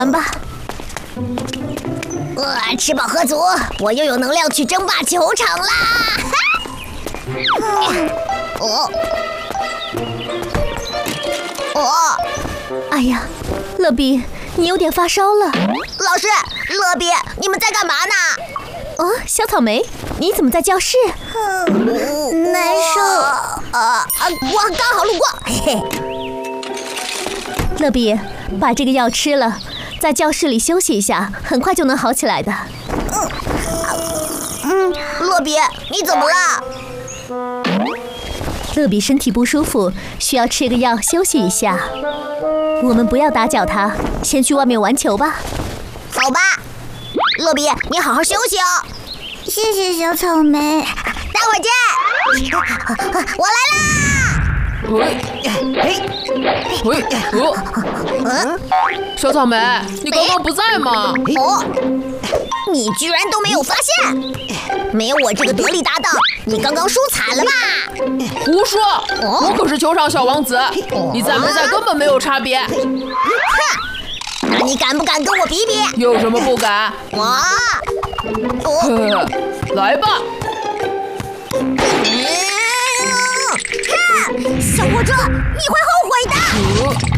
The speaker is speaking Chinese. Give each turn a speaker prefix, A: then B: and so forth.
A: 玩吧。
B: 吃饱喝足，我又有能量去争霸球场啦！
A: 哎呀，乐比，你有点发烧了。
B: 老师，乐比，你们在干嘛呢？
A: 小草莓，你怎么在教室？
B: 难受。我刚好路过。嘿嘿。
A: 乐比，把这个药吃了，在教室里休息一下，很快就能好起来的。
B: 乐比，你怎么了？
A: 乐比身体不舒服，需要吃个药休息一下。我们不要打搅他，先去外面玩球吧。
B: 好吧，乐比，你好好休息哦。
C: 谢谢小草莓，
B: 待会儿见。我来啦！
D: 小草莓，你刚刚不在吗？
B: 你居然都没有发现？没有我这个得力搭档，你刚刚输惨了吧？
D: 胡说！我可是球场小王子，你在没在根本没有差别。
B: 那你敢不敢跟我比比？
D: 有什么不敢？来吧！
B: 小火车，你会后悔的！